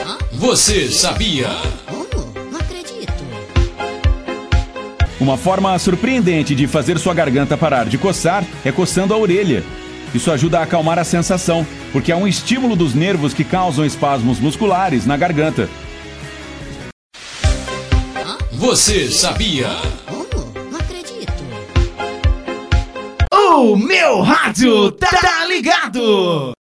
Você sabia? Não acredito. Uma forma surpreendente de fazer sua garganta parar de coçar é coçando a orelha. Isso ajuda a acalmar a sensação, porque é um estímulo dos nervos que causam espasmos musculares na garganta. Você sabia? Não acredito. O meu rádio tá ligado!